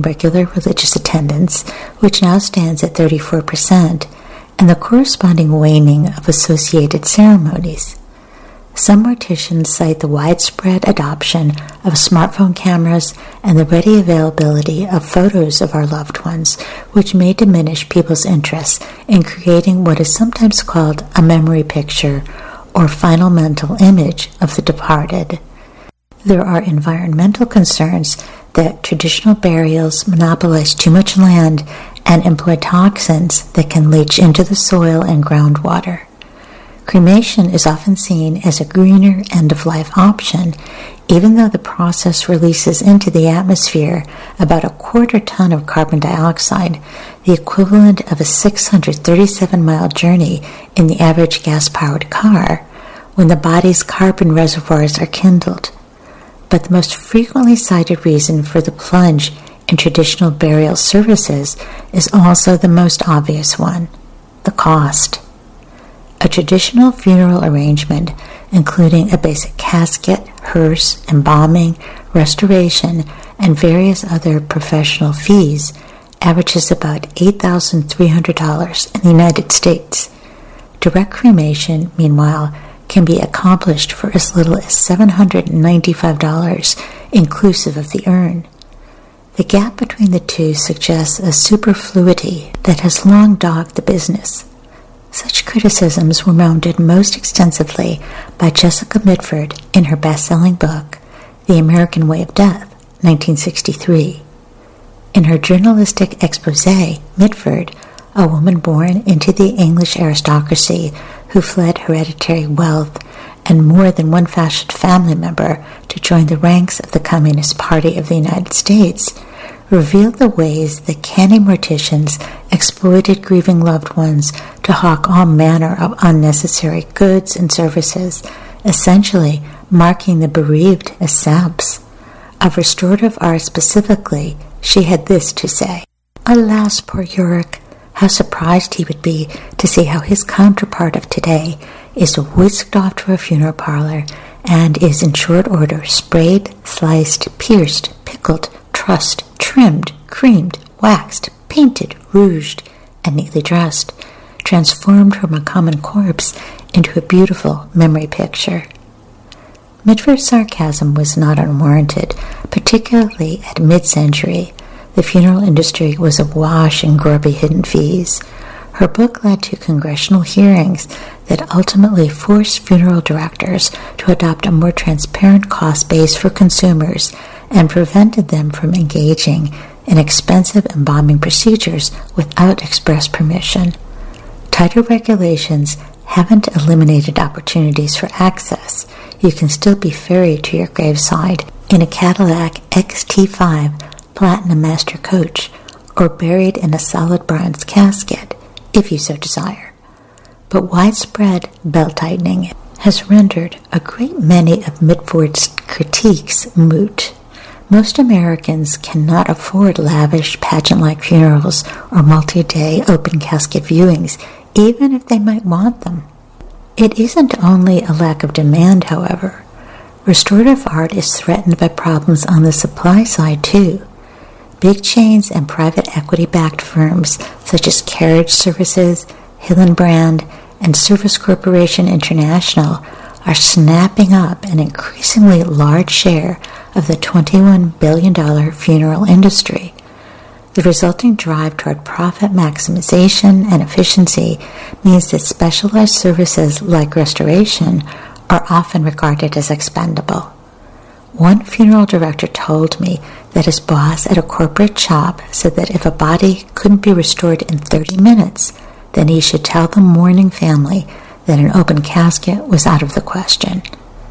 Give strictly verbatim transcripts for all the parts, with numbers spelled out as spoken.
regular religious attendance, which now stands at thirty-four percent, and the corresponding waning of associated ceremonies. Some morticians cite the widespread adoption of smartphone cameras and the ready availability of photos of our loved ones, which may diminish people's interest in creating what is sometimes called a memory picture or final mental image of the departed. There are environmental concerns that traditional burials monopolize too much land and employ toxins that can leach into the soil and groundwater. Cremation is often seen as a greener end-of-life option, even though the process releases into the atmosphere about a quarter ton of carbon dioxide, the equivalent of a six hundred thirty-seven mile journey in the average gas-powered car, when the body's carbon reservoirs are kindled. But the most frequently cited reason for the plunge in traditional burial services is also the most obvious one: the cost. A traditional funeral arrangement, including a basic casket, hearse, embalming, restoration, and various other professional fees, averages about eight thousand three hundred dollars in the United States. Direct cremation, meanwhile, can be accomplished for as little as seven hundred ninety-five dollars, inclusive of the urn. The gap between the two suggests a superfluity that has long dogged the business. Such criticisms were mounted most extensively by Jessica Mitford in her best-selling book, The American Way of Death, nineteen sixty-three. In her journalistic exposé, Mitford, a woman born into the English aristocracy who fled hereditary wealth and more than one fashioned family member to join the ranks of the Communist Party of the United States, revealed the ways that canny morticians exploited grieving loved ones to hawk all manner of unnecessary goods and services, essentially marking the bereaved as saps. Of restorative art specifically, she had this to say: "Alas, poor Yorick, how surprised he would be to see how his counterpart of today is whisked off to a funeral parlor and is in short order sprayed, sliced, pierced, pickled, trussed, trimmed, creamed, waxed, painted, rouged, and neatly dressed, transformed from a common corpse into a beautiful memory picture." Mitford's sarcasm was not unwarranted, particularly at mid-century. The funeral industry was awash in grubby hidden fees. Her book led to congressional hearings that ultimately forced funeral directors to adopt a more transparent cost base for consumers and prevented them from engaging in expensive embalming procedures without express permission. Tighter regulations haven't eliminated opportunities for access. You can still be ferried to your graveside in a Cadillac X T five Platinum Master Coach, or buried in a solid bronze casket, if you so desire. But widespread belt-tightening has rendered a great many of Mitford's critiques moot. Most Americans cannot afford lavish pageant-like funerals or multi-day open casket viewings, even if they might want them. It isn't only a lack of demand, however. Restorative art is threatened by problems on the supply side, too. Big chains and private equity-backed firms such as Carriage Services, Hillenbrand, and Service Corporation International are snapping up an increasingly large share of the twenty-one billion dollars funeral industry. The resulting drive toward profit maximization and efficiency means that specialized services like restoration are often regarded as expendable. One funeral director told me that his boss at a corporate shop said that if a body couldn't be restored in thirty minutes, then he should tell the mourning family that an open casket was out of the question.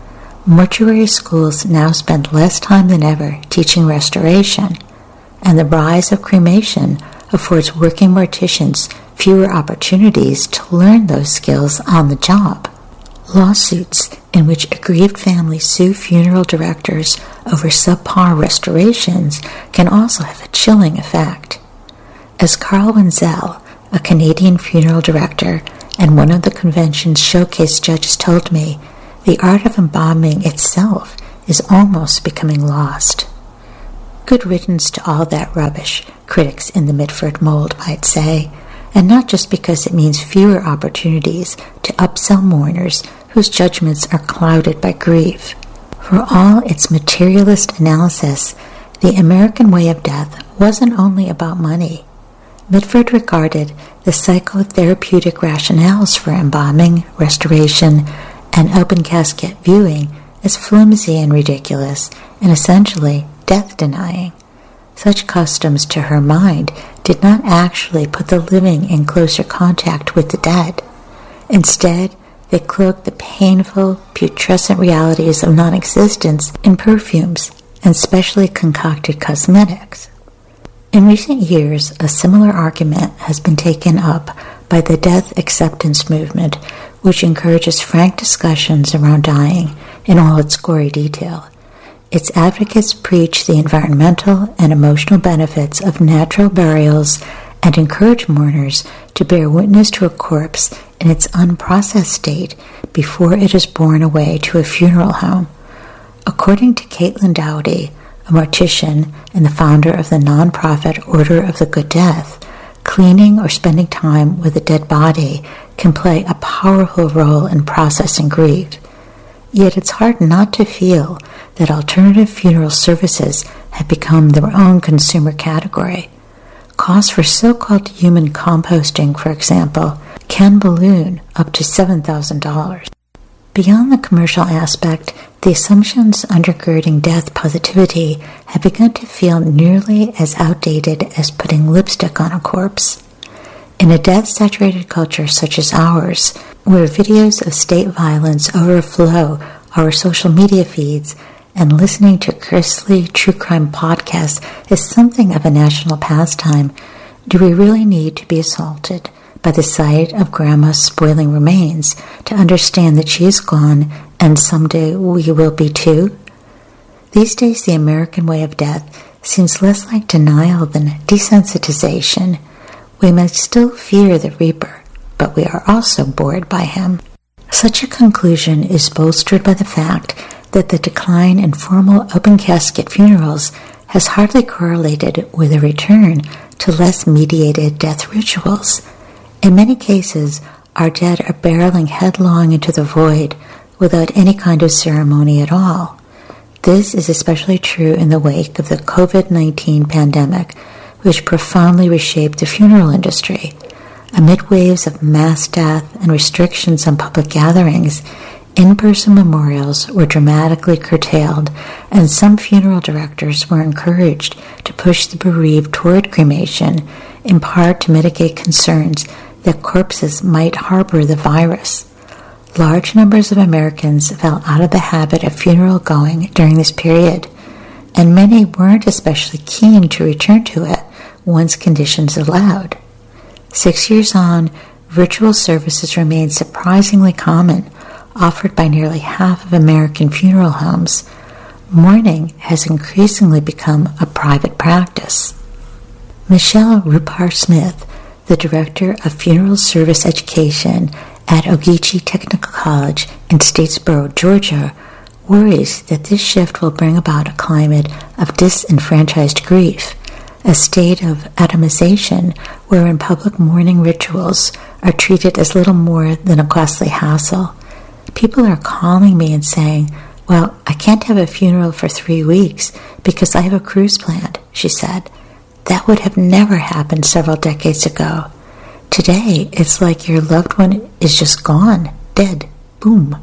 Mortuary schools now spend less time than ever teaching restoration, and the rise of cremation affords working morticians fewer opportunities to learn those skills on the job. Lawsuits in which aggrieved families sue funeral directors over subpar restorations can also have a chilling effect. As Carl Wenzel, a Canadian funeral director and one of the convention's showcase judges, told me, the art of embalming itself is almost becoming lost. Good riddance to all that rubbish, critics in the Mitford mold might say, and not just because it means fewer opportunities to upsell mourners whose judgments are clouded by grief. For all its materialist analysis, the American way of death wasn't only about money. Mitford regarded the psychotherapeutic rationales for embalming, restoration, and open casket viewing as flimsy and ridiculous, and essentially death-denying. Such customs, to her mind, did not actually put the living in closer contact with the dead. Instead, they cloaked the painful, putrescent realities of non-existence in perfumes and specially concocted cosmetics. In recent years, a similar argument has been taken up by the death acceptance movement, which encourages frank discussions around dying in all its gory detail. Its advocates preach the environmental and emotional benefits of natural burials and encourage mourners to bear witness to a corpse in its unprocessed state before it is borne away to a funeral home. According to Caitlin Dowdy, a mortician and the founder of the nonprofit Order of the Good Death, cleaning or spending time with a dead body can play a powerful role in processing grief. Yet it's hard not to feel that alternative funeral services have become their own consumer category. Costs for so-called human composting, for example, can balloon up to seven thousand dollars. Beyond the commercial aspect, the assumptions undergirding death positivity have begun to feel nearly as outdated as putting lipstick on a corpse. In a death-saturated culture such as ours, where videos of state violence overflow our social media feeds and listening to grisly true crime podcasts is something of a national pastime, do we really need to be assaulted by the sight of Grandma's spoiling remains to understand that she is gone and someday we will be too? These days, the American way of death seems less like denial than desensitization. We may still fear the Reaper, but we are also bored by him. Such a conclusion is bolstered by the fact that the decline in formal open casket funerals has hardly correlated with a return to less mediated death rituals. In many cases, our dead are barreling headlong into the void without any kind of ceremony at all. This is especially true in the wake of the covid nineteen pandemic, which profoundly reshaped the funeral industry. Amid waves of mass death and restrictions on public gatherings, in-person memorials were dramatically curtailed, and some funeral directors were encouraged to push the bereaved toward cremation, in part to mitigate concerns that corpses might harbor the virus. Large numbers of Americans fell out of the habit of funeral going during this period, and many weren't especially keen to return to it once conditions allowed. Six years on, virtual services remain surprisingly common, offered by nearly half of American funeral homes. Mourning has increasingly become a private practice. Michelle Rupar-Smith, the director of funeral service education at Ogeechee Technical College in Statesboro, Georgia, worries that this shift will bring about a climate of disenfranchised grief, a state of atomization wherein public mourning rituals are treated as little more than a costly hassle. People are calling me and saying, "Well, I can't have a funeral for three weeks because I have a cruise planned," she said. That would have never happened several decades ago. Today, it's like your loved one is just gone, dead, boom.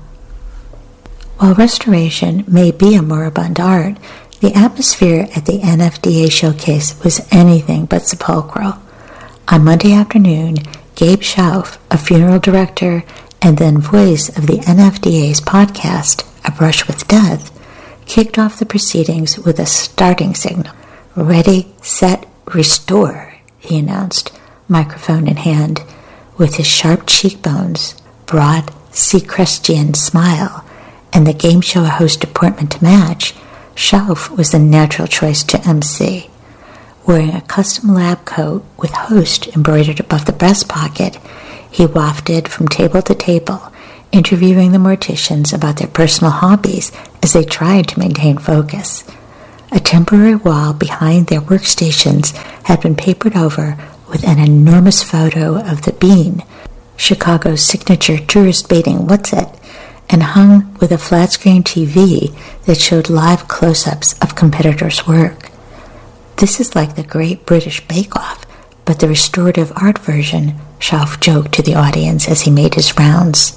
While restoration may be a moribund art, the atmosphere at the N F D A showcase was anything but sepulchral. On Monday afternoon, Gabe Schauf, a funeral director and then voice of the N F D A's podcast, A Brush with Death, kicked off the proceedings with a starting signal. "Ready, set, restore," he announced, microphone in hand. With his sharp cheekbones, broad, Seacrestian smile, and the game show host deportment to match, Schauf was the natural choice to M C. Wearing a custom lab coat with host embroidered above the breast pocket, he wafted from table to table, interviewing the morticians about their personal hobbies as they tried to maintain focus. A temporary wall behind their workstations had been papered over with an enormous photo of the Bean, Chicago's signature tourist-baiting what's-it, and hung with a flat-screen T V that showed live close-ups of competitors' work. "This is like the Great British Bake Off, but the restorative art version," Schauf joked to the audience as he made his rounds.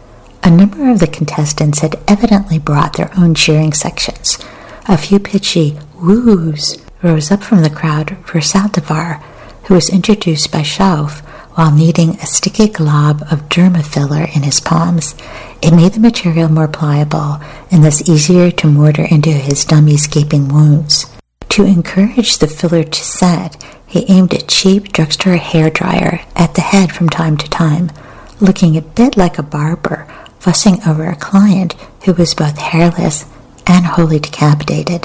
A number of the contestants had evidently brought their own cheering sections. A few pitchy woos rose up from the crowd for Saldivar, who was introduced by Schauf while kneading a sticky glob of derma filler in his palms. It made the material more pliable and thus easier to mortar into his dummy's gaping wounds. To encourage the filler to set, he aimed a cheap drugstore hairdryer at the head from time to time, looking a bit like a barber fussing over a client who was both hairless and wholly decapitated.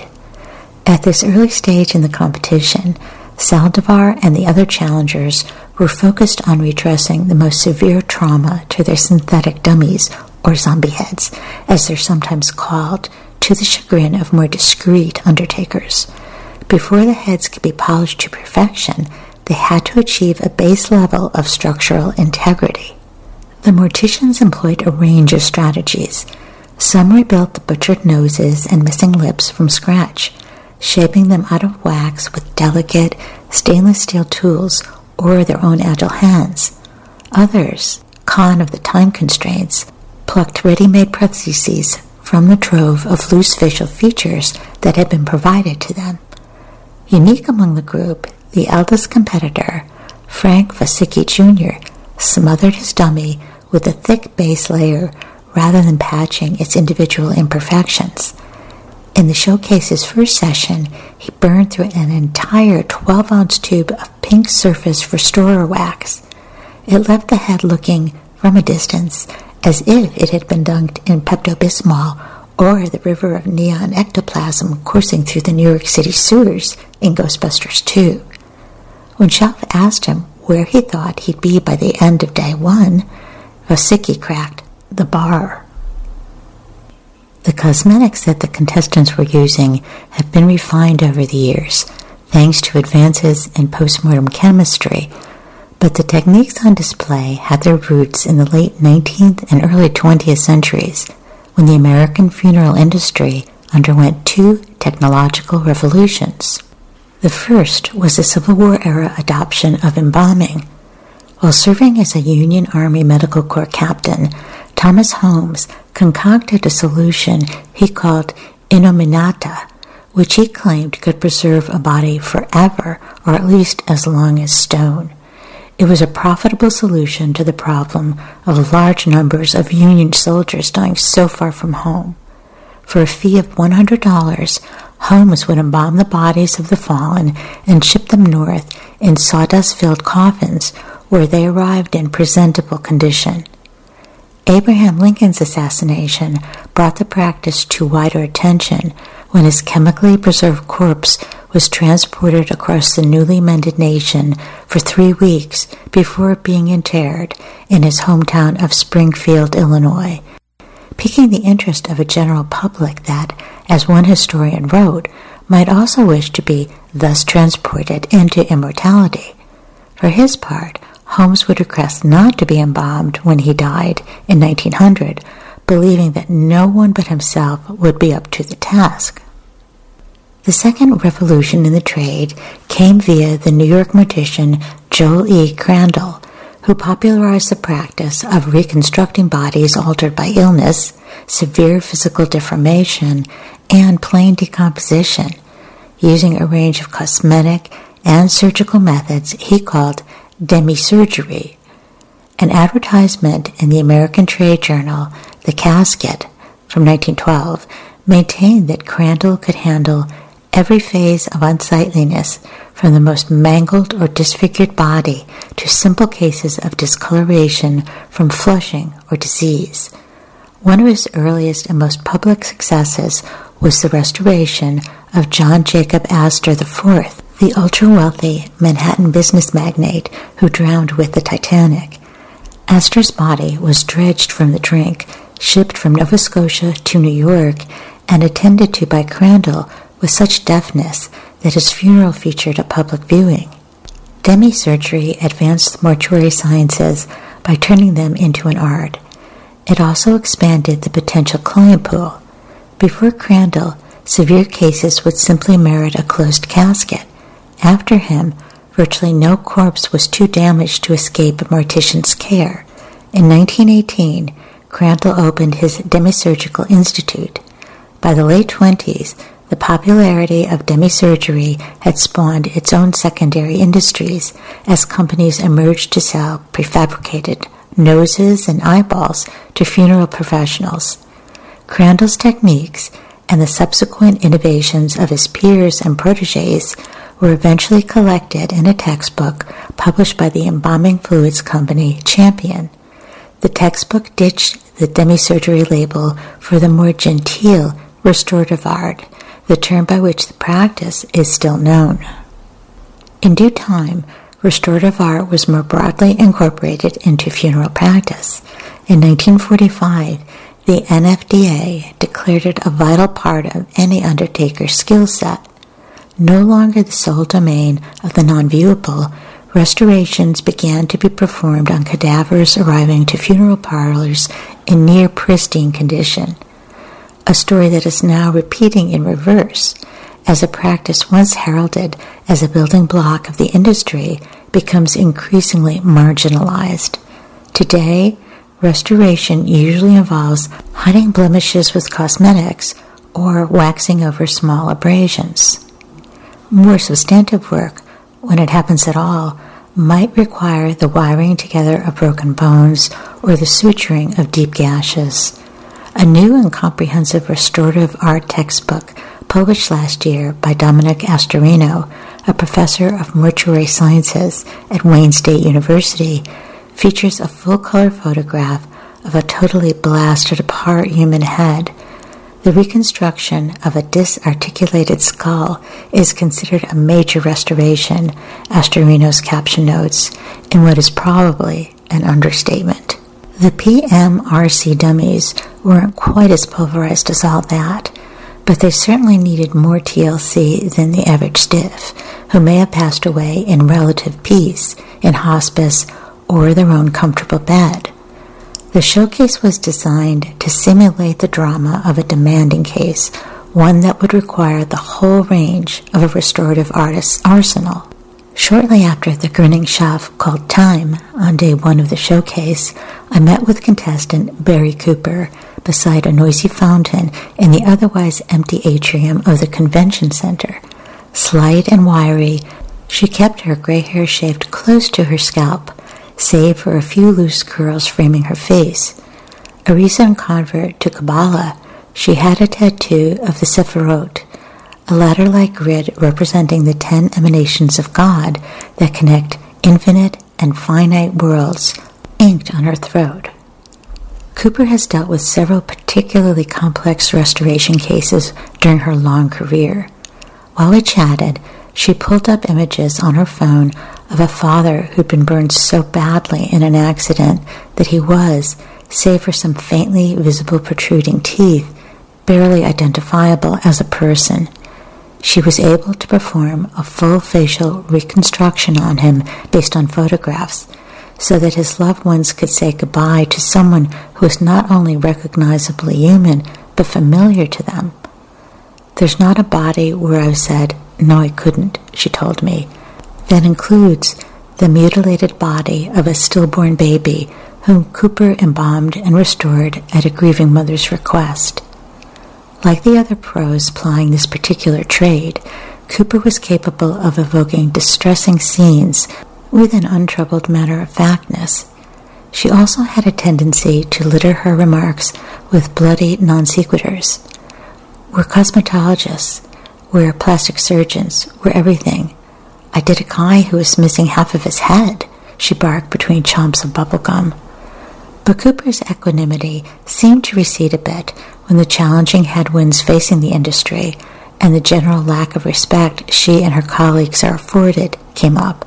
At this early stage in the competition, Saldivar and the other challengers were focused on redressing the most severe trauma to their synthetic dummies, or zombie heads, as they're sometimes called, to the chagrin of more discreet undertakers. Before the heads could be polished to perfection, they had to achieve a base level of structural integrity. The morticians employed a range of strategies. Some rebuilt the butchered noses and missing lips from scratch, shaping them out of wax with delicate stainless steel tools or their own agile hands. Others, con of the time constraints, plucked ready-made prostheses from the trove of loose facial features that had been provided to them. Unique among the group, the eldest competitor, Frank Vasicki Junior, smothered his dummy with a thick base layer rather than patching its individual imperfections. In the showcase's first session, he burned through an entire twelve-ounce tube of pink surface restorer wax. It left the head looking, from a distance, as if it had been dunked in Pepto-Bismol or the river of neon ectoplasm coursing through the New York City sewers in Ghostbusters two. When Schauf asked him where he thought he'd be by the end of day one, Vasicki cracked, "The bar." The cosmetics that the contestants were using have been refined over the years, thanks to advances in postmortem chemistry, but the techniques on display had their roots in the late nineteenth and early twentieth centuries, when the American funeral industry underwent two technological revolutions. The first was the Civil War-era adoption of embalming. While serving as a Union Army Medical Corps captain, Thomas Holmes concocted a solution he called Innominata, which he claimed could preserve a body forever, or at least as long as stone. It was a profitable solution to the problem of large numbers of Union soldiers dying so far from home. For a fee of one hundred dollars, Holmes would embalm the bodies of the fallen and ship them north in sawdust-filled coffins, where they arrived in presentable condition. Abraham Lincoln's assassination brought the practice to wider attention when his chemically preserved corpse was transported across the newly mended nation for three weeks before being interred in his hometown of Springfield, Illinois, piquing the interest of a general public that, as one historian wrote, might also wish to be thus transported into immortality. For his part, Holmes would request not to be embalmed when he died in nineteen hundred, believing that no one but himself would be up to the task. The second revolution in the trade came via the New York mortician Joel E. Crandall, who popularized the practice of reconstructing bodies altered by illness, severe physical deformation, and plain decomposition, using a range of cosmetic and surgical methods he called demisurgery. An advertisement in the American trade journal, The Casket, from nineteen twelve, maintained that Crandall could handle every phase of unsightliness, from the most mangled or disfigured body to simple cases of discoloration from flushing or disease. One of his earliest and most public successes was the restoration of John Jacob Astor the Fourth, the ultra-wealthy Manhattan business magnate who drowned with the Titanic. Astor's body was dredged from the drink, shipped from Nova Scotia to New York, and attended to by Crandall with such deftness that his funeral featured a public viewing. Demisurgery advanced the mortuary sciences by turning them into an art. It also expanded the potential client pool. Before Crandall, severe cases would simply merit a closed casket. After him, virtually no corpse was too damaged to escape a mortician's care. In nineteen eighteen, Crandall opened his Demisurgical Institute. By the late twenties, the popularity of demisurgery had spawned its own secondary industries as companies emerged to sell prefabricated noses and eyeballs to funeral professionals. Crandall's techniques and the subsequent innovations of his peers and protégés were eventually collected in a textbook published by the embalming fluids company Champion. The textbook ditched the demisurgery label for the more genteel restorative art, the term by which the practice is still known. In due time, restorative art was more broadly incorporated into funeral practice. In nineteen forty-five, the N F D A declared it a vital part of any undertaker's skill set. No longer the sole domain of the non-viewable, restorations began to be performed on cadavers arriving to funeral parlors in near pristine condition, a story that is now repeating in reverse, as a practice once heralded as a building block of the industry becomes increasingly marginalized. Today, restoration usually involves hiding blemishes with cosmetics or waxing over small abrasions. More substantive work, when it happens at all, might require the wiring together of broken bones or the suturing of deep gashes. A new and comprehensive restorative art textbook published last year by Dominic Astorino, a professor of mortuary sciences at Wayne State University, features a full-color photograph of a totally blasted apart human head. The reconstruction of a disarticulated skull is considered a major restoration, Astorino's caption notes, in what is probably an understatement. The P M R C dummies weren't quite as pulverized as all that, but they certainly needed more T L C than the average stiff, who may have passed away in relative peace, in hospice, or their own comfortable bed. The showcase was designed to simulate the drama of a demanding case, one that would require the whole range of a restorative artist's arsenal. Shortly after the grinning shove called time on day one of the showcase, I met with contestant Barry Cooper beside a noisy fountain in the otherwise empty atrium of the convention center. Slight and wiry, she kept her gray hair shaved close to her scalp, save for a few loose curls framing her face. A recent convert to Kabbalah, she had a tattoo of the Sephirot, a ladder-like grid representing the ten emanations of God that connect infinite and finite worlds, inked on her throat. Cooper has dealt with several particularly complex restoration cases during her long career. While we chatted, she pulled up images on her phone of a father who'd been burned so badly in an accident that he was, save for some faintly visible protruding teeth, barely identifiable as a person. She was able to perform a full facial reconstruction on him based on photographs, so that his loved ones could say goodbye to someone who was not only recognizably human, but familiar to them. "There's not a body where I've said, 'No, I couldn't,'" she told me. That includes the mutilated body of a stillborn baby whom Cooper embalmed and restored at a grieving mother's request. Like the other pros plying this particular trade, Cooper was capable of evoking distressing scenes with an untroubled matter-of-factness. She also had a tendency to litter her remarks with bloody non-sequiturs. "We're cosmetologists, we're plastic surgeons, we're everything. I did a guy who was missing half of his head," she barked between chomps of bubblegum. But Cooper's equanimity seemed to recede a bit when the challenging headwinds facing the industry and the general lack of respect she and her colleagues are afforded came up.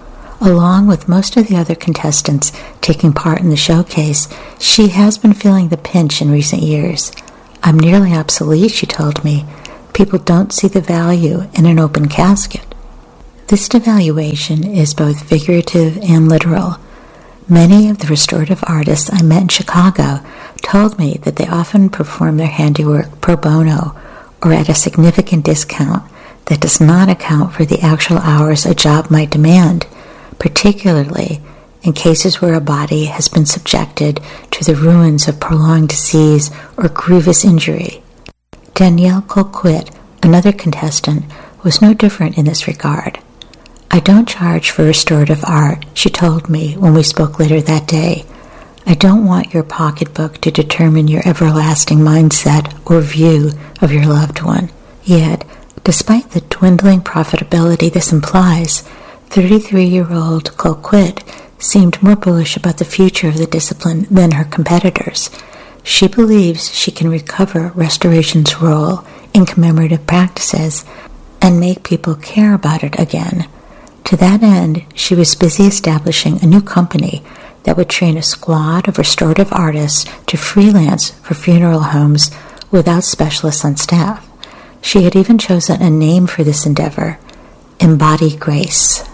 Along with most of the other contestants taking part in the showcase, she has been feeling the pinch in recent years. "I'm nearly obsolete," she told me. People don't see the value in an open casket. This devaluation is both figurative and literal. Many of the restorative artists I met in Chicago told me that they often perform their handiwork pro bono or at a significant discount that does not account for the actual hours a job might demand, particularly in cases where a body has been subjected to the ruins of prolonged disease or grievous injury. Danielle Colquitt, another contestant, was no different in this regard. "I don't charge for restorative art," she told me when we spoke later that day. "I don't want your pocketbook to determine your everlasting mindset or view of your loved one." Yet, despite the dwindling profitability this implies, thirty-three-year-old Colquitt seemed more bullish about the future of the discipline than her competitors. She believes she can recover restoration's role in commemorative practices and make people care about it again. To that end, she was busy establishing a new company that would train a squad of restorative artists to freelance for funeral homes without specialists on staff. She had even chosen a name for this endeavor, Embody Grace.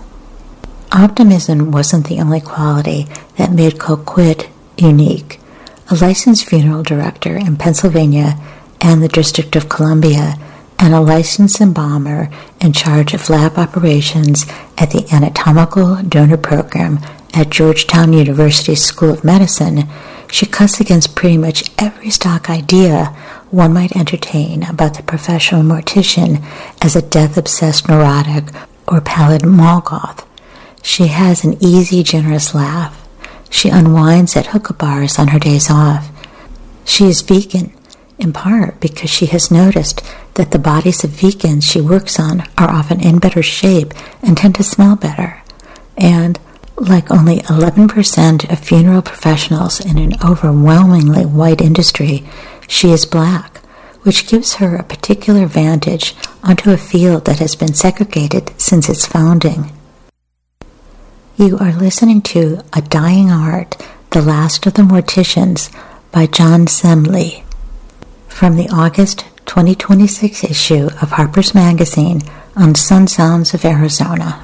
Optimism wasn't the only quality that made Colquitt unique. A licensed funeral director in Pennsylvania and the District of Columbia, and a licensed embalmer in charge of lab operations at the Anatomical Donor Program at Georgetown University School of Medicine, she cuts against pretty much every stock idea one might entertain about the professional mortician as a death-obsessed neurotic or pallid Molgoth. She has an easy, generous laugh. She unwinds at hookah bars on her days off. She is vegan, in part because she has noticed that the bodies of vegans she works on are often in better shape and tend to smell better. And, like only eleven percent of funeral professionals in an overwhelmingly white industry, she is black, which gives her a particular vantage onto a field that has been segregated since its founding. You are listening to A Dying Art, The Last of the Morticians by John Semley, from the August twenty twenty-six issue of Harper's Magazine on Sun Sounds of Arizona.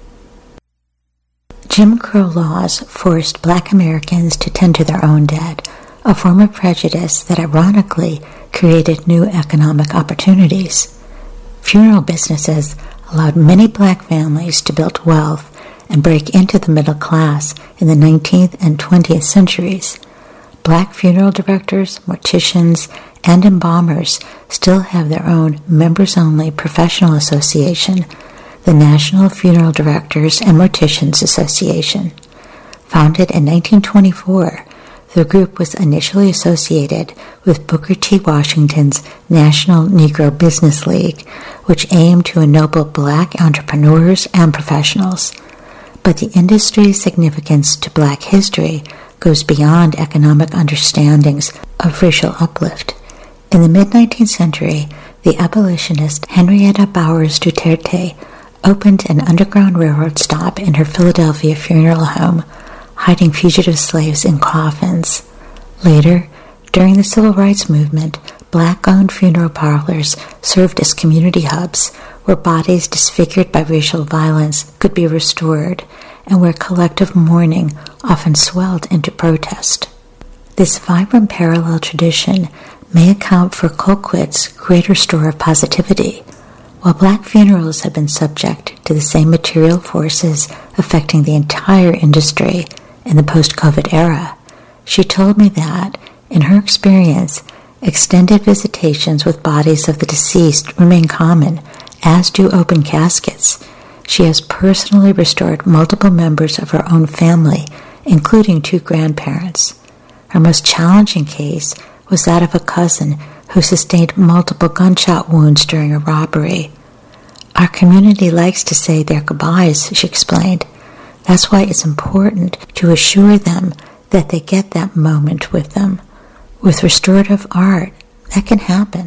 Jim Crow laws forced black Americans to tend to their own dead, a form of prejudice that ironically created new economic opportunities. Funeral businesses allowed many black families to build wealth and break into the middle class in the nineteenth and twentieth centuries. Black funeral directors, morticians, and embalmers still have their own members-only professional association, the National Funeral Directors and Morticians Association. Founded in nineteen twenty-four, the group was initially associated with Booker T. Washington's National Negro Business League, which aimed to ennoble black entrepreneurs and professionals. But the industry's significance to black history goes beyond economic understandings of racial uplift. In the mid-nineteenth century, the abolitionist Henrietta Bowers Duterte opened an underground railroad stop in her Philadelphia funeral home, hiding fugitive slaves in coffins. Later, during the Civil Rights Movement, black-owned funeral parlors served as community hubs where bodies disfigured by racial violence could be restored and where collective mourning often swelled into protest. This vibrant parallel tradition may account for Colquitt's greater store of positivity. While black funerals have been subject to the same material forces affecting the entire industry in the post-COVID era, she told me that, in her experience, extended visitations with bodies of the deceased remain common, as do open caskets. She has personally restored multiple members of her own family, including two grandparents. Her most challenging case was that of a cousin who sustained multiple gunshot wounds during a robbery. Our community likes to say their goodbyes, she explained. That's why it's important to assure them that they get that moment with them. With restorative art, that can happen.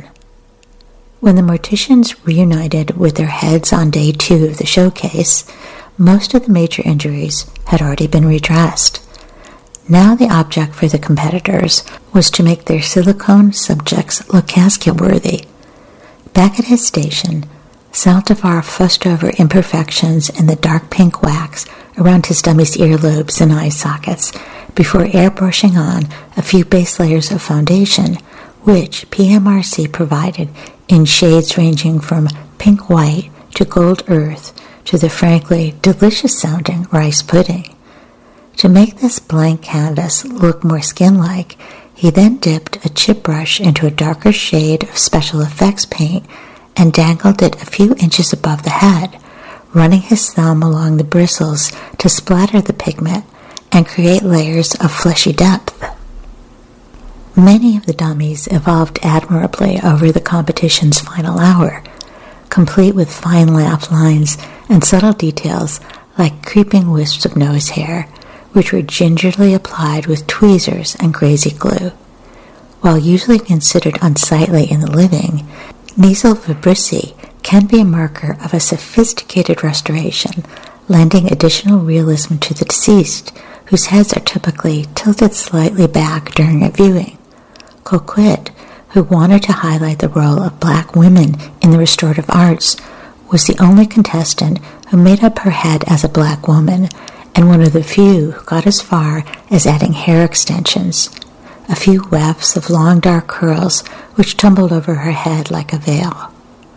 When the morticians reunited with their heads on day two of the showcase, most of the major injuries had already been redressed. Now the object for the competitors was to make their silicone subjects look casket-worthy. Back at his station, Saldivar fussed over imperfections in the dark pink wax around his dummy's earlobes and eye sockets before airbrushing on a few base layers of foundation, which P M R C provided in shades ranging from pink-white to gold earth to the frankly delicious-sounding rice pudding. To make this blank canvas look more skin-like, he then dipped a chip brush into a darker shade of special effects paint and dangled it a few inches above the head, running his thumb along the bristles to splatter the pigment and create layers of fleshy depth. Many of the dummies evolved admirably over the competition's final hour, complete with fine laugh lines and subtle details like creeping wisps of nose hair, which were gingerly applied with tweezers and crazy glue. While usually considered unsightly in the living, nasal vibrissae can be a marker of a sophisticated restoration, lending additional realism to the deceased, whose heads are typically tilted slightly back during a viewing. Coquette, who wanted to highlight the role of black women in the restorative arts, was the only contestant who made up her head as a black woman, and one of the few who got as far as adding hair extensions, a few wefts of long dark curls which tumbled over her head like a veil.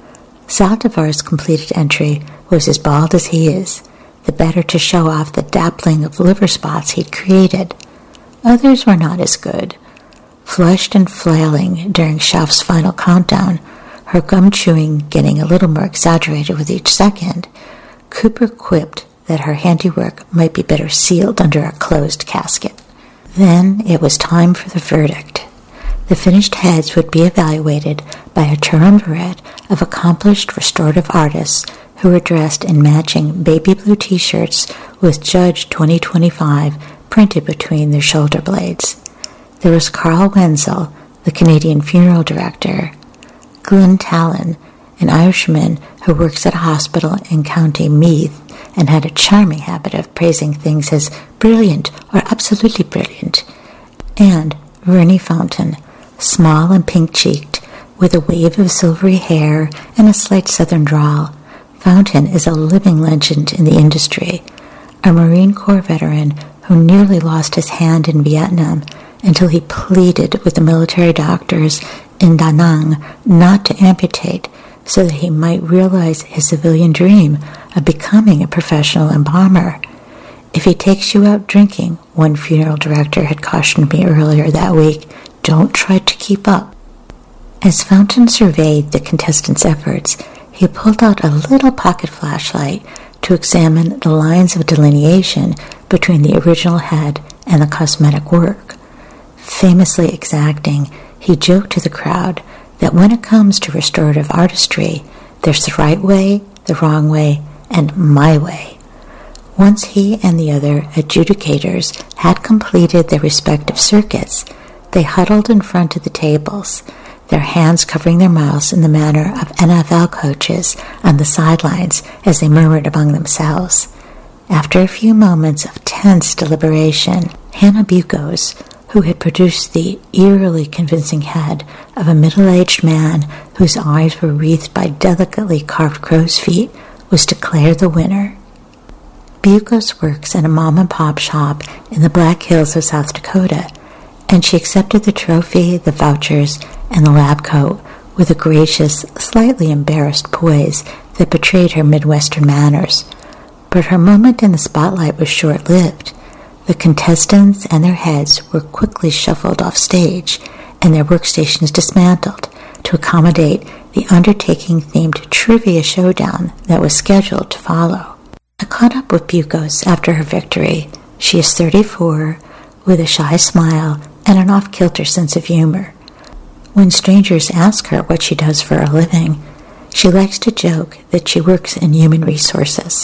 Saldivar's completed entry was as bald as he is, the better to show off the dappling of liver spots he'd created. Others were not as good. Flushed and flailing during Schaaf's final countdown, her gum chewing getting a little more exaggerated with each second, Cooper quipped that her handiwork might be better sealed under a closed casket. Then it was time for the verdict. The finished heads would be evaluated by a triumvirate of accomplished restorative artists who were dressed in matching baby blue t-shirts with Judge twenty twenty-five printed between their shoulder blades. There was Carl Wenzel, the Canadian funeral director, Glenn Talon, an Irishman who works at a hospital in County Meath and had a charming habit of praising things as brilliant or absolutely brilliant, and Verney Fountain, small and pink-cheeked, with a wave of silvery hair and a slight southern drawl. Fountain is a living legend in the industry, a Marine Corps veteran who nearly lost his hand in Vietnam until he pleaded with the military doctors in Da Nang not to amputate so that he might realize his civilian dream of becoming a professional embalmer. If he takes you out drinking, one funeral director had cautioned me earlier that week, don't try to keep up. As Fountain surveyed the contestants' efforts, he pulled out a little pocket flashlight to examine the lines of delineation between the original head and the cosmetic work. Famously exacting, he joked to the crowd that when it comes to restorative artistry, there's the right way, the wrong way, and my way. Once he and the other adjudicators had completed their respective circuits, they huddled in front of the tables, their hands covering their mouths in the manner of N F L coaches on the sidelines as they murmured among themselves. After a few moments of tense deliberation, Hannah Bukos, who had produced the eerily convincing head of a middle-aged man whose eyes were wreathed by delicately carved crow's feet, was declared the winner. Bukos works in a mom-and-pop shop in the Black Hills of South Dakota, and she accepted the trophy, the vouchers, and the lab coat with a gracious, slightly embarrassed poise that betrayed her Midwestern manners. But her moment in the spotlight was short-lived. The contestants and their heads were quickly shuffled off stage and their workstations dismantled to accommodate the undertaking-themed trivia showdown that was scheduled to follow. I caught up with Bukos after her victory. She is thirty-four, with a shy smile and an off-kilter sense of humor. When strangers ask her what she does for a living, she likes to joke that she works in human resources.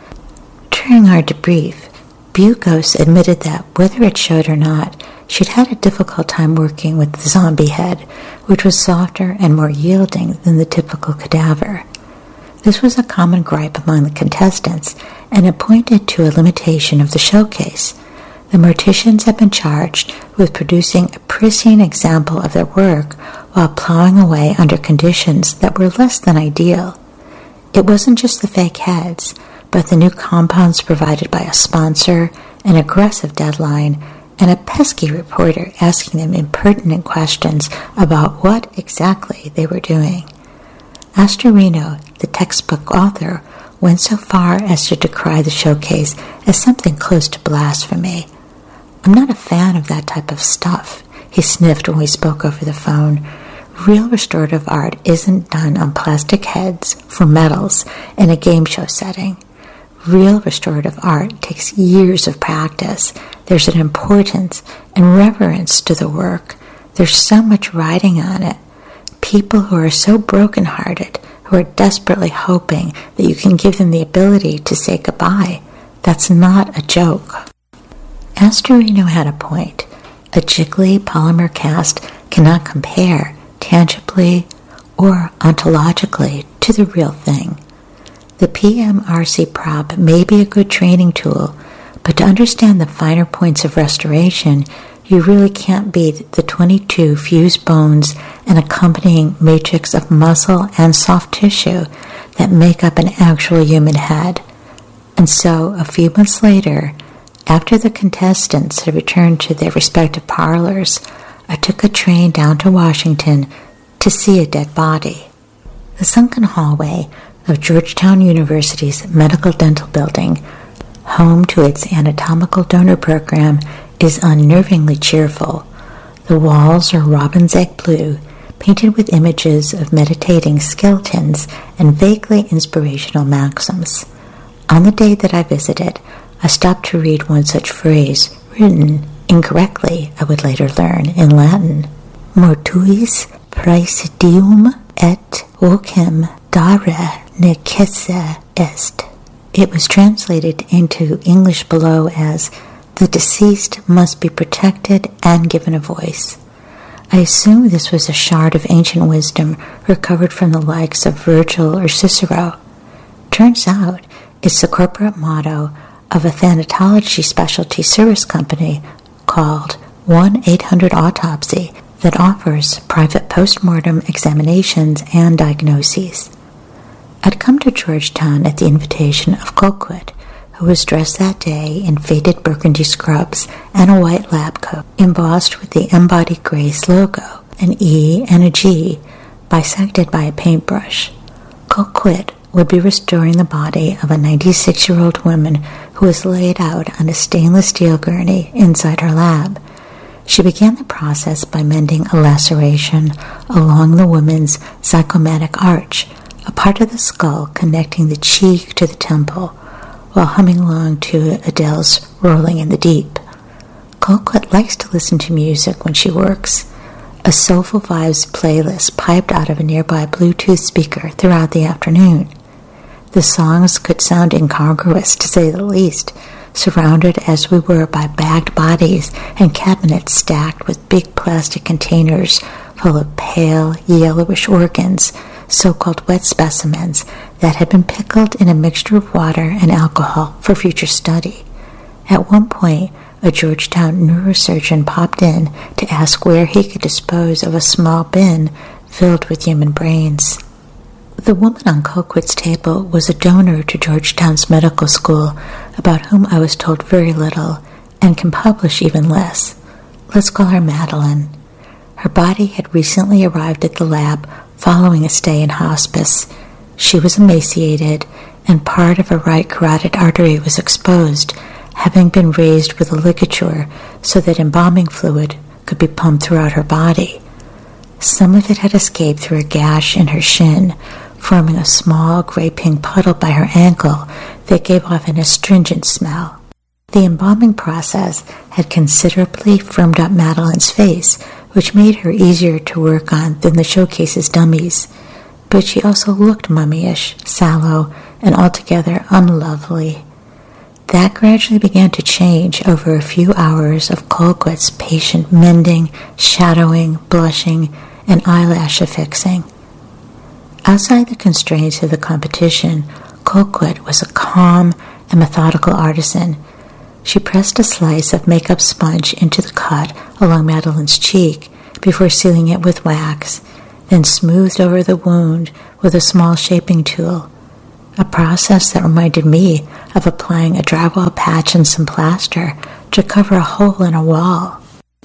During our debrief, Bukos admitted that, whether it showed or not, she'd had a difficult time working with the zombie head, which was softer and more yielding than the typical cadaver. This was a common gripe among the contestants, and it pointed to a limitation of the showcase. The morticians had been charged with producing a pristine example of their work while plowing away under conditions that were less than ideal. It wasn't just the fake heads, but the new compounds provided by a sponsor, an aggressive deadline, and a pesky reporter asking them impertinent questions about what exactly they were doing. Astorino, the textbook author, went so far as to decry the showcase as something close to blasphemy. "I'm not a fan of that type of stuff," he sniffed when we spoke over the phone. "Real restorative art isn't done on plastic heads for medals in a game show setting. Real restorative art takes years of practice. There's an importance and reverence to the work. There's so much riding on it. People who are so brokenhearted, who are desperately hoping that you can give them the ability to say goodbye. That's not a joke." Astorino had a point. A jiggly polymer cast cannot compare tangibly or ontologically to the real thing. The P M R C prop may be a good training tool, but to understand the finer points of restoration, you really can't beat the twenty-two fused bones and accompanying matrix of muscle and soft tissue that make up an actual human head. And so, a few months later, after the contestants had returned to their respective parlors, I took a train down to Washington to see a dead body. The sunken hallway of Georgetown University's Medical Dental Building, home to its anatomical donor program, is unnervingly cheerful. The walls are robin's egg blue, painted with images of meditating skeletons and vaguely inspirational maxims. On the day that I visited, I stopped to read one such phrase, written incorrectly, I would later learn, in Latin. Mortuis praesidium et vocem dare necesse est. It was translated into English below as, "The deceased must be protected and given a voice." I assume this was a shard of ancient wisdom recovered from the likes of Virgil or Cicero. Turns out it's the corporate motto of a thanatology specialty service company called one eight hundred autopsy that offers private post-mortem examinations and diagnoses. I'd come to Georgetown at the invitation of Colquitt, who was dressed that day in faded burgundy scrubs and a white lab coat, embossed with the Embodied Grace logo, an E and a G, bisected by a paintbrush. Colquitt would be restoring the body of a ninety-six-year-old woman who was laid out on a stainless steel gurney inside her lab. She began the process by mending a laceration along the woman's zygomatic arch, a part of the skull connecting the cheek to the temple, while humming along to Adele's Rolling in the Deep. Colquitt likes to listen to music when she works. A Soulful Vibes playlist piped out of a nearby Bluetooth speaker throughout the afternoon. The songs could sound incongruous, to say the least, surrounded as we were by bagged bodies and cabinets stacked with big plastic containers full of pale, yellowish organs, so-called wet specimens that had been pickled in a mixture of water and alcohol for future study. At one point, a Georgetown neurosurgeon popped in to ask where he could dispose of a small bin filled with human brains. The woman on Colquitt's table was a donor to Georgetown's medical school, about whom I was told very little and can publish even less. Let's call her Madeline. Her body had recently arrived at the lab following a stay in hospice. She was emaciated, and part of her right carotid artery was exposed, having been raised with a ligature so that embalming fluid could be pumped throughout her body. Some of it had escaped through a gash in her shin, forming a small gray-pink puddle by her ankle that gave off an astringent smell. The embalming process had considerably firmed up Madeline's face, which made her easier to work on than the showcase's dummies. But she also looked mummy-ish, sallow, and altogether unlovely. That gradually began to change over a few hours of Colquitt's patient mending, shadowing, blushing, and eyelash affixing. Outside the constraints of the competition, Colquitt was a calm and methodical artisan. She pressed a slice of makeup sponge into the cut along Madeline's cheek before sealing it with wax, then smoothed over the wound with a small shaping tool, a process that reminded me of applying a drywall patch and some plaster to cover a hole in a wall.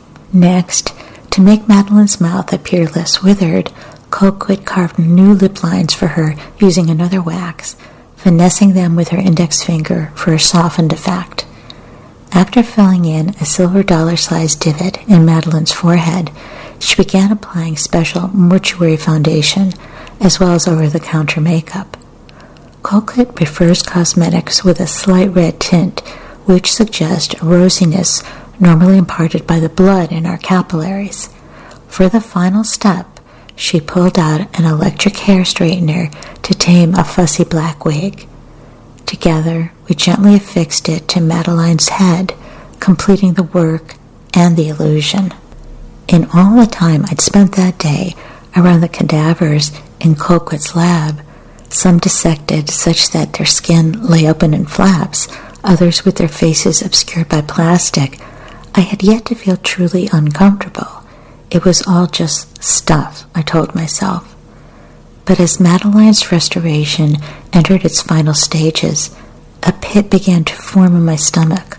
Next, to make Madeline's mouth appear less withered, Colquitt carved new lip lines for her using another wax, finessing them with her index finger for a softened effect. After filling in a silver dollar-sized divot in Madeline's forehead, she began applying special mortuary foundation as well as over-the-counter makeup. Colquitt prefers cosmetics with a slight red tint, which suggests a rosiness normally imparted by the blood in our capillaries. For the final step, she pulled out an electric hair straightener to tame a fussy black wig. Together, we gently affixed it to Madeline's head, completing the work and the illusion. In all the time I'd spent that day around the cadavers in Colquitt's lab, some dissected such that their skin lay open in flaps, others with their faces obscured by plastic, I had yet to feel truly uncomfortable. It was all just stuff, I told myself. But as Madeline's restoration entered its final stages, a pit began to form in my stomach.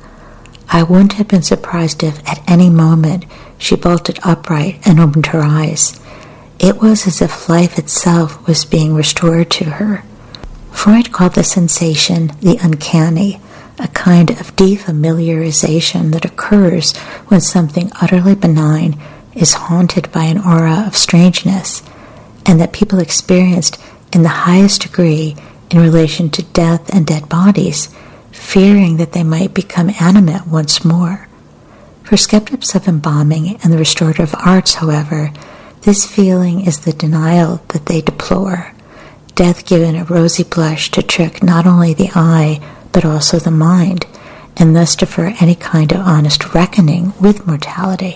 I wouldn't have been surprised if, at any moment, she bolted upright and opened her eyes. It was as if life itself was being restored to her. Freud called the sensation the uncanny, a kind of defamiliarization that occurs when something utterly benign is haunted by an aura of strangeness, and that people experienced in the highest degree in relation to death and dead bodies, fearing that they might become animate once more. For skeptics of embalming and the restorative arts, however, this feeling is the denial that they deplore, death given a rosy blush to trick not only the eye but also the mind, and thus defer any kind of honest reckoning with mortality.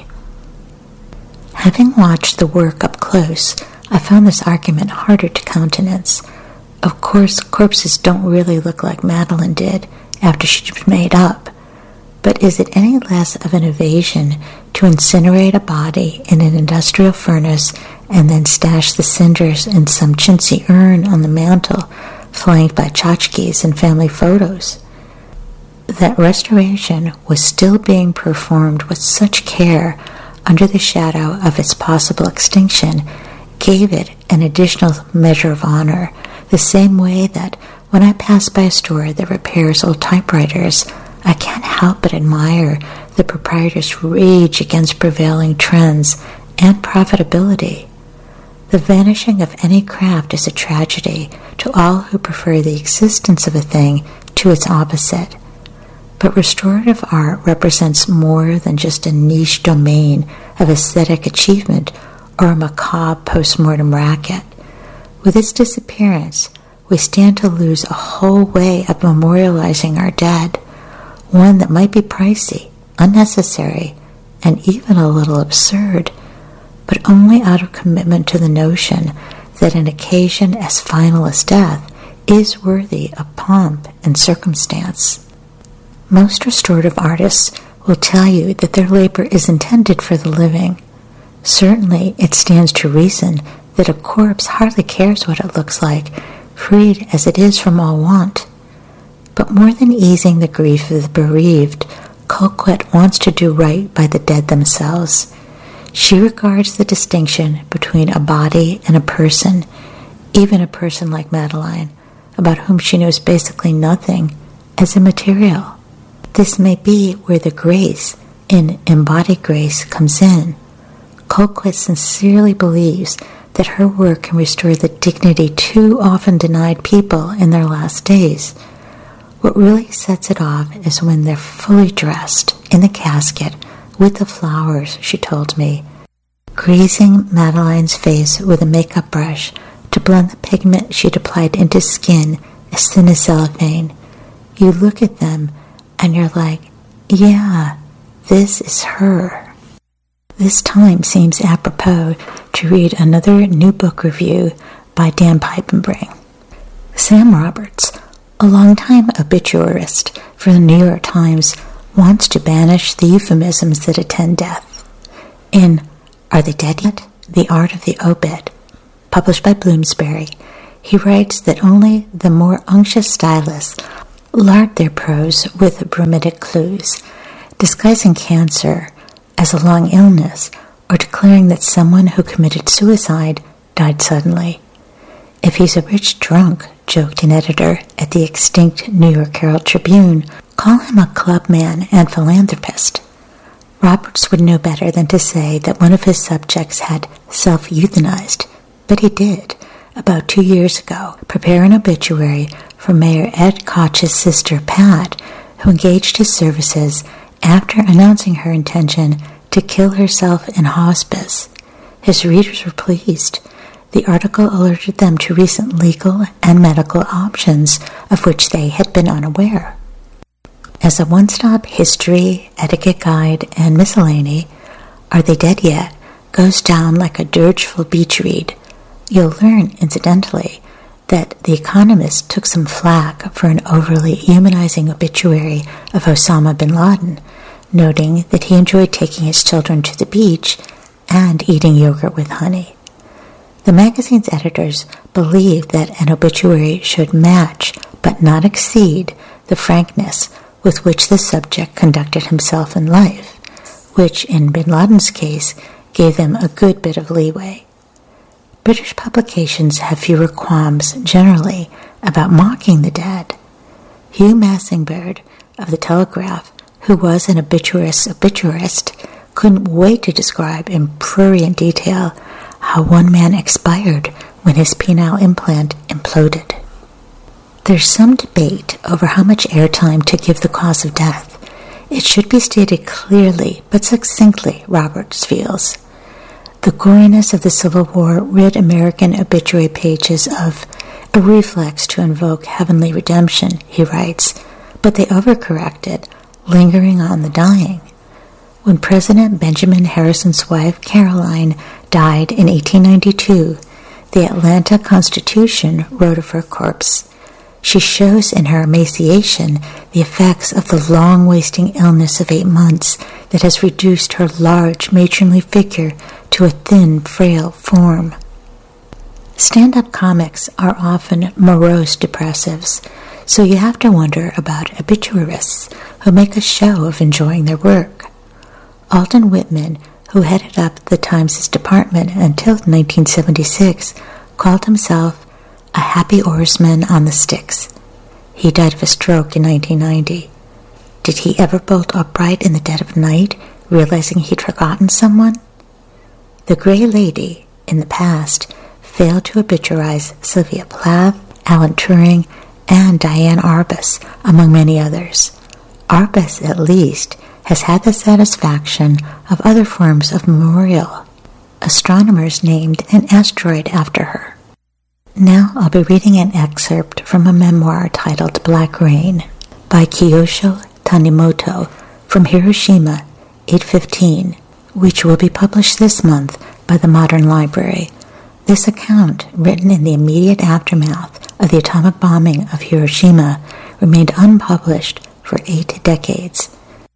Having watched the work up close, I found this argument harder to countenance. Of course, corpses don't really look like Madeline did after she'd been made up, but is it any less of an evasion to incinerate a body in an industrial furnace and then stash the cinders in some chintzy urn on the mantel, flanked by tchotchkes and family photos? That restoration was still being performed with such care under the shadow of its possible extinction gave it an additional measure of honor, the same way that when I pass by a store that repairs old typewriters, I can't help but admire the proprietor's rage against prevailing trends and profitability. The vanishing of any craft is a tragedy to all who prefer the existence of a thing to its opposite. But restorative art represents more than just a niche domain of aesthetic achievement or a macabre post-mortem racket. With its disappearance, we stand to lose a whole way of memorializing our dead, one that might be pricey, unnecessary, and even a little absurd, but only out of commitment to the notion that an occasion as final as death is worthy of pomp and circumstance. Most restorative artists will tell you that their labor is intended for the living. Certainly, it stands to reason that a corpse hardly cares what it looks like, freed as it is from all want. But more than easing the grief of the bereaved, Colquitt wants to do right by the dead themselves. She regards the distinction between a body and a person, even a person like Madeline, about whom she knows basically nothing, as immaterial. This may be where the grace in embodied grace comes in. Colquitt sincerely believes that her work can restore the dignity too often denied people in their last days. What really sets it off is when they're fully dressed in the casket with the flowers, she told me, greasing Madeline's face with a makeup brush to blend the pigment she'd applied into skin as thin as cellophane. You look at them and you're like, yeah, this is her. This time seems apropos to read another new book review by Dan Piepenbring. Sam Roberts, a longtime obituarist for the New York Times, wants to banish the euphemisms that attend death. In Are They Dead Yet? The Art of the Obit, published by Bloomsbury, he writes that only the more unctuous stylists lard their prose with bromidic clues, disguising cancer as a long illness or declaring that someone who committed suicide died suddenly. If he's a rich drunk, joked an editor at the extinct New York Herald Tribune, call him a clubman and philanthropist. Roberts would know better than to say that one of his subjects had self-euthanized, but he did, about two years ago, prepare an obituary for Mayor Ed Koch's sister Pat, who engaged his services after announcing her intention to kill herself in hospice. His readers were pleased. The article alerted them to recent legal and medical options of which they had been unaware. As a one-stop history, etiquette guide, and miscellany, Are They Dead Yet? Goes down like a dirgeful beach read. You'll learn, incidentally, that The Economist took some flack for an overly humanizing obituary of Osama bin Laden, noting that he enjoyed taking his children to the beach and eating yogurt with honey. The magazine's editors believed that an obituary should match, but not exceed, the frankness with which the subject conducted himself in life, which, in bin Laden's case, gave them a good bit of leeway. British publications have fewer qualms, generally, about mocking the dead. Hugh Massingberd of The Telegraph, who was an obituarist's obituarist, couldn't wait to describe in prurient detail how one man expired when his penile implant imploded. There's some debate over how much airtime to give the cause of death. It should be stated clearly but succinctly, Roberts feels. The goriness of the Civil War rid American obituary pages of a reflex to invoke heavenly redemption, he writes, but they overcorrected, lingering on the dying. When President Benjamin Harrison's wife, Caroline, died in eighteen ninety-two, the Atlanta Constitution wrote of her corpse, she shows in her emaciation the effects of the long-wasting illness of eight months that has reduced her large, matronly figure to a thin, frail form. Stand-up comics are often morose depressives, so you have to wonder about obituarists who make a show of enjoying their work. Alden Whitman, who headed up the Times' department until nineteen seventy-six, called himself a happy oarsman on the Styx. He died of a stroke in nineteen ninety. Did he ever bolt upright in the dead of night, realizing he'd forgotten someone? The Grey Lady, in the past, failed to obituarize Sylvia Plath, Alan Turing, and Diane Arbus, among many others. Arbus, at least, has had the satisfaction of other forms of memorial. Astronomers named an asteroid after her. Now I'll be reading an excerpt from a memoir titled Black Rain by Kiyosho Tanimoto from Hiroshima, eight fifteen, which will be published this month by the Modern Library. This account, written in the immediate aftermath of the atomic bombing of Hiroshima, remained unpublished for eight decades.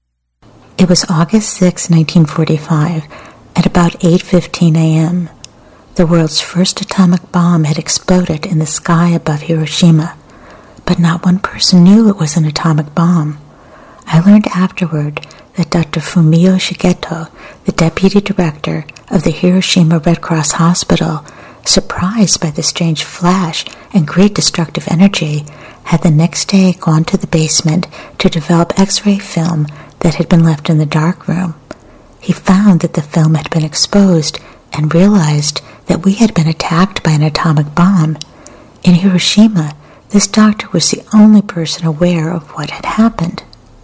It was August sixth, nineteen forty-five, at about eight fifteen a.m. The world's first atomic bomb had exploded in the sky above Hiroshima, but not one person knew it was an atomic bomb. I learned afterward that Doctor Fumio Shigeto, the deputy director of the Hiroshima Red Cross Hospital, surprised by the strange flash and great destructive energy, had the next day gone to the basement to develop X-ray film that had been left in the darkroom. He found that the film had been exposed and realized that we had been attacked by an atomic bomb. In Hiroshima, this doctor was the only person aware of what had happened.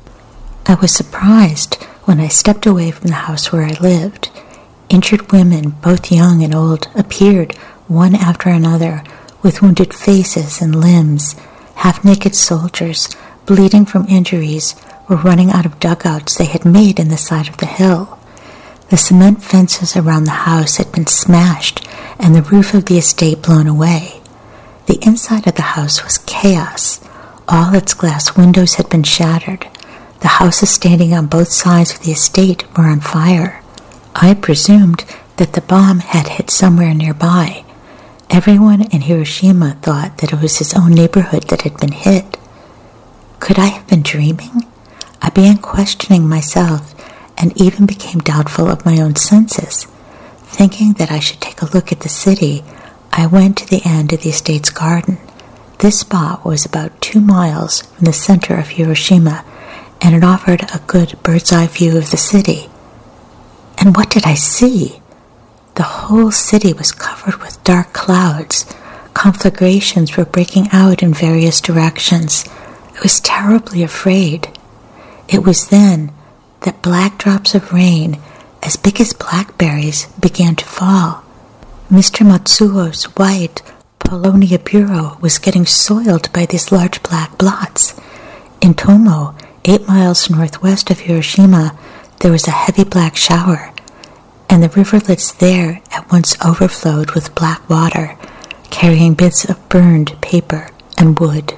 I was surprised when I stepped away from the house where I lived. Injured women, both young and old, appeared one after another with wounded faces and limbs. Half-naked soldiers, bleeding from injuries, were running out of dugouts they had made in the side of the hill. The cement fences around the house had been smashed and the roof of the estate blown away. The inside of the house was chaos. All its glass windows had been shattered. The houses standing on both sides of the estate were on fire. I presumed that the bomb had hit somewhere nearby. Everyone in Hiroshima thought that it was his own neighborhood that had been hit. Could I have been dreaming? I began questioning myself and even became doubtful of my own senses. Thinking that I should take a look at the city, I went to the end of the estate's garden. This spot was about two miles from the center of Hiroshima, and it offered a good bird's-eye view of the city. And what did I see? The whole city was covered with dark clouds. Conflagrations were breaking out in various directions. I was terribly afraid. It was then that black drops of rain, as big as blackberries, began to fall. Mister Matsuo's white Polonia bureau was getting soiled by these large black blots. In Tomo, eight miles northwest of Hiroshima, there was a heavy black shower, and the rivulets there at once overflowed with black water, carrying bits of burned paper and wood.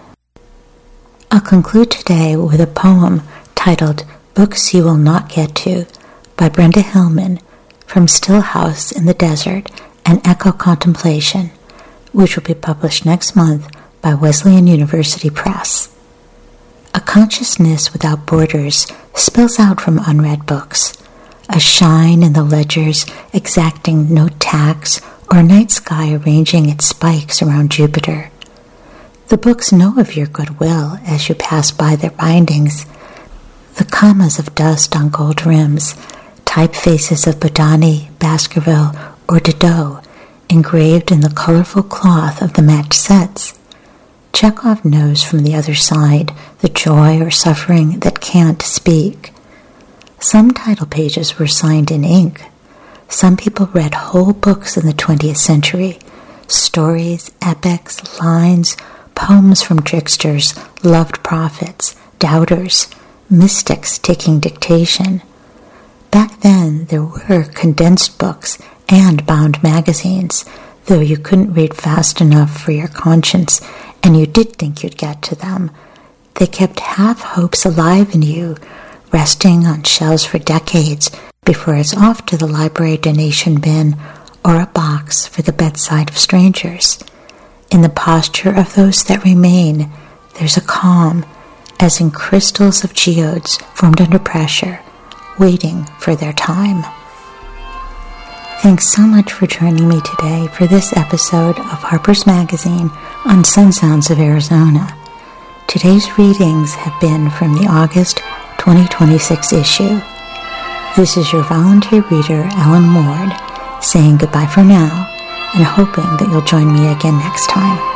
I'll conclude today with a poem titled Books You Will Not Get To by Brenda Hillman from Still House in the Desert and Echo Contemplation, which will be published next month by Wesleyan University Press. A consciousness without borders spills out from unread books, a shine in the ledgers exacting no tax, or a night sky arranging its spikes around Jupiter. The books know of your goodwill as you pass by their bindings, the commas of dust on gold rims, typefaces of Bodani, Baskerville, or Didot, engraved in the colorful cloth of the matched sets. Chekhov knows from the other side the joy or suffering that can't speak. Some title pages were signed in ink. Some people read whole books in the twentieth century, stories, epics, lines, poems from tricksters, loved prophets, doubters, mystics taking dictation. Back then, there were condensed books and bound magazines, though you couldn't read fast enough for your conscience, and you did think you'd get to them. They kept half-hopes alive in you, resting on shelves for decades before it's off to the library donation bin or a box for the bedside of strangers. In the posture of those that remain, there's a calm, as in crystals of geodes formed under pressure, waiting for their time. Thanks so much for joining me today for this episode of Harper's Magazine on Sun Sounds of Arizona. Today's readings have been from the August twenty twenty-six issue. This is your volunteer reader, Ellen Ward, saying goodbye for now and hoping that you'll join me again next time.